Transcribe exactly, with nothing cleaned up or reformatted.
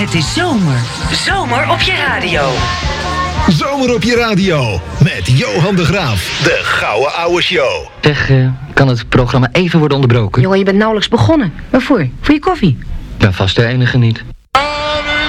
Het is zomer. Zomer op je radio. Zomer op je radio. Met Johan de Graaf. De Gouden Ouwe Show. Zeg, uh, kan het programma even worden onderbroken? Joh, je bent nauwelijks begonnen. Waarvoor? Voor je koffie? Ik ben vast de enige niet.